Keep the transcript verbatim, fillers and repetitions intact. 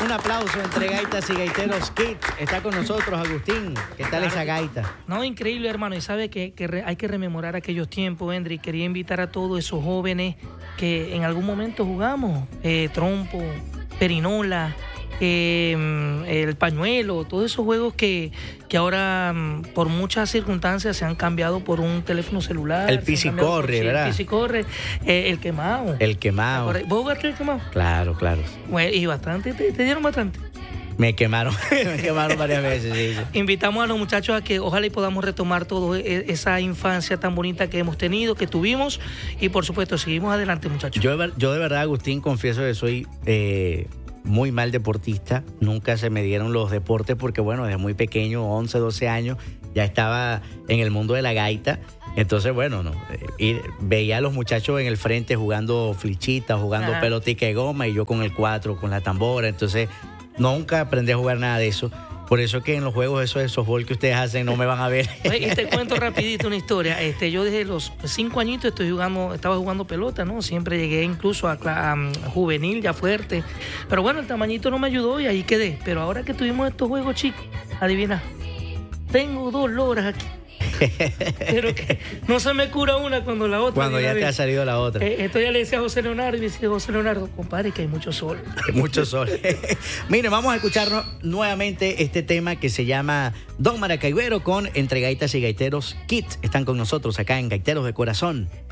Un aplauso entre gaitas y gaiteros Kids. Está con nosotros Agustín. ¿Qué tal claro. esa gaita? No, increíble, hermano. Y sabe que, que re, hay que rememorar aquellos tiempos, Hendry. Quería invitar a todos esos jóvenes que en algún momento jugamos. Eh, trompo, perinola, eh, el pañuelo, todos esos juegos que, que ahora por muchas circunstancias se han cambiado por un teléfono celular. El pisicorre, ¿verdad? El pisicorre, eh, el quemado. El quemado. ¿Vos jugaste el quemado? Claro, claro. Bueno, y bastante, te, te dieron bastante. Me quemaron, me quemaron varias veces. Sí, sí. Invitamos a los muchachos a que ojalá y podamos retomar toda esa infancia tan bonita que hemos tenido, que tuvimos, y por supuesto seguimos adelante, muchachos. Yo, yo de verdad, Agustín, confieso que soy eh, muy mal deportista. Nunca se me dieron los deportes porque, bueno, desde muy pequeño, once, doce años, ya estaba en el mundo de la gaita. Entonces, bueno, no, ir, veía a los muchachos en el frente jugando flichitas, jugando Ajá. pelotica de goma, y yo con el cuatro, con la tambora. Entonces, nunca aprendí a jugar nada de eso. Por eso que en los juegos esos de softball que ustedes hacen no me van a ver. Y te cuento rapidito una historia. Este, yo desde los cinco añitos estoy jugando, estaba jugando pelota, ¿no? Siempre llegué incluso a, a, a juvenil, ya fuerte. Pero bueno, el tamañito no me ayudó y ahí quedé. Pero ahora que tuvimos estos juegos, chicos, adivina, tengo dos loras aquí. Pero que no se me cura una cuando la otra. Cuando ya te ha salido la otra. Eh, esto ya le decía a José Leonardo y me decía José Leonardo, compadre, que hay mucho sol. Hay mucho sol. Miren, vamos a escuchar nuevamente este tema que se llama Don Maracaibo con Entre Gaitas y Gaiteros Kids. Están con nosotros acá en Gaiteros de Corazón.